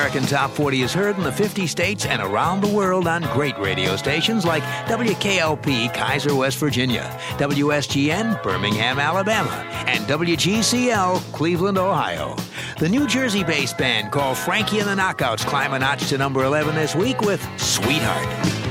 American Top 40 is heard in the 50 states and around the world on great radio stations like WKLP, Kaiser, West Virginia, WSGN, Birmingham, Alabama, and WGCL, Cleveland, Ohio. The New Jersey-based band called Frankie and the Knockouts climb a notch to number 11 this week with Sweetheart.